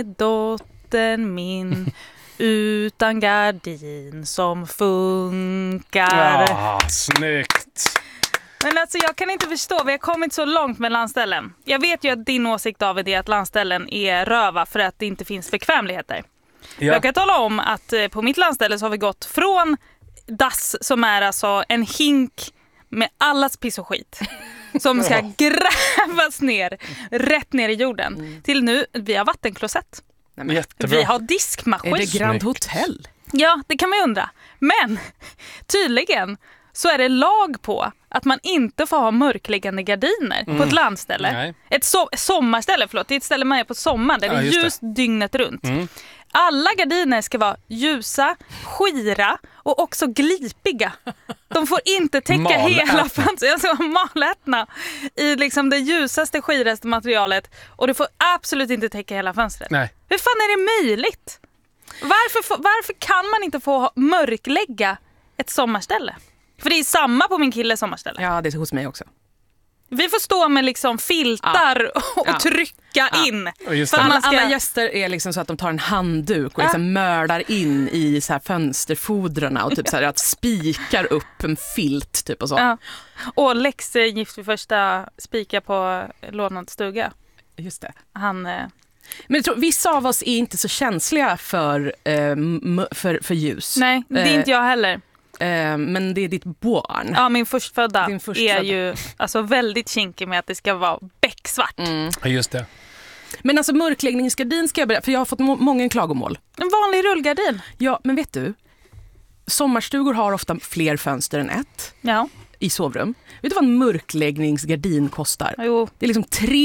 Dottern min utan gardin som funkar. Ja, snyggt. Men alltså jag kan inte förstå, vi har kommit så långt med landställen. Jag vet ju att din åsikt, David, är att landställen är röva för att det inte finns bekvämligheter. Ja. Jag kan tala om att på mitt landställe så har vi gått från dass som är alltså en hink med allas piss och skit som ska grävas ner, rätt ner i jorden, till nu, vi har vattenklosett. Jättebra. Vi har diskmaskin. Är det Grand Hotel? Ja, det kan man ju undra. Men tydligen så är det lag på att man inte får ha mörkliggande gardiner på ett landställe. Nej. Ett sommarställe, förlåt. Det är ett ställe man är på sommaren där det är ljust dygnet runt. Alla gardiner ska vara ljusa, skira och också glipiga. De får inte täcka hela fönstret. Alltså malätna i liksom det ljusaste, skiraste materialet. Och det får absolut inte täcka hela fönstret. Nej. Hur fan är det möjligt? Varför kan man inte få mörklägga ett sommarställe? För det är samma på min killes sommarställe. Ja, det är hos mig också. Vi får stå med liksom filtar och trycka in. Just För att man ska... Alla gäster är liksom så att de tar en handduk och liksom mördar in i så här fönsterfodrarna och typ så här att spikar upp en filt typ och så. Ja. Och Lex gift vid första spika på lånad stuga. Just det. Han... Men jag tror, vissa av oss är inte så känsliga för ljus. Nej, det är inte jag heller. Men det är ditt barn. Ja, min förstfödda är ju alltså väldigt kinkig med att det ska vara becksvart. Ja, just det. Men alltså mörkläggningsgardin ska jag berätta, för jag har fått många klagomål. En vanlig rullgardin. Ja, men vet du? Sommarstugor har ofta fler fönster än ett i sovrum. Vet du vad en mörkläggningsgardin kostar? Jo. Det är liksom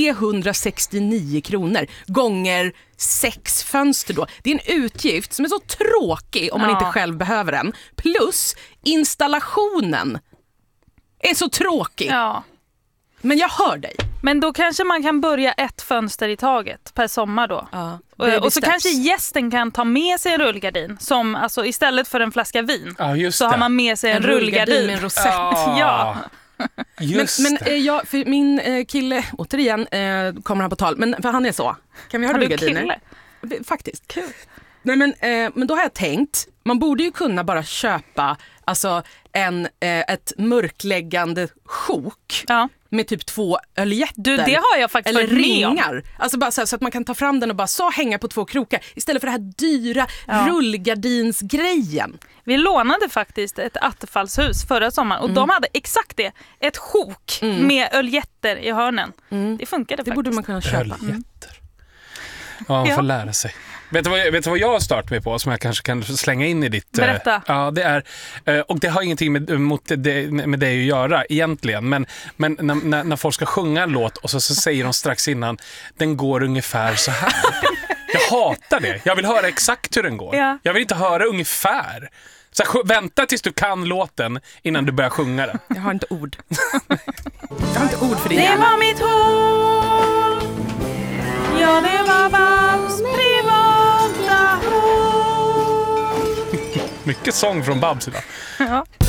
369 kronor gånger 6 fönster då. Det är en utgift som är så tråkig om man inte själv behöver den. Plus installationen är så tråkig. Ja. Men jag hör dig. Men då kanske man kan börja ett fönster i taget per sommar då. Ja, och så kanske gästen kan ta med sig en rullgardin. Som, alltså, istället för en flaska vin så har man med sig en rullgardin med en rosett. Ja. Men för min kille, återigen kommer han på tal, men för han är så. Kan vi ha rullgardiner? Faktiskt. Kul. Nej, men då har jag tänkt, man borde ju kunna bara köpa alltså ett mörkläggande sjok med typ 2 öljetter. Du, det har jag faktiskt eller varit med om. ringar. Alltså bara så att man kan ta fram den och bara så hänga på 2 krokar istället för det här dyra rullgardinsgrejen. Vi lånade faktiskt ett attefallshus förra sommaren och de hade exakt det. Ett sjok med öljetter i hörnen. Det funkade faktiskt. Det borde man kunna köpa. Öljetter. Ja, man får lära sig. Vet du vad jag har startat mig på som jag kanske kan slänga in i ditt... Berätta. Ja, det är... Och det har ingenting med det att göra egentligen. Men när folk ska sjunga en låt och så säger de strax innan den går ungefär så här. Jag hatar det. Jag vill höra exakt hur den går. Ja. Jag vill inte höra ungefär. Så vänta tills du kan låten innan du börjar sjunga den. Jag har inte ord. Jag har inte ord för det. Det var mitt hår. Ja, det var Babs privata hår. Mycket sång från Babs idag. Ja.